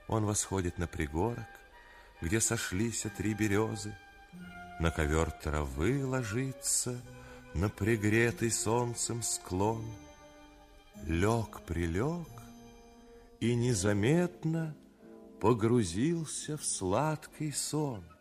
Он восходит на пригорок, где сошлись три березы, на ковер травы ложится, на пригретый солнцем склон. Лег-прилег и незаметно погрузился в сладкий сон.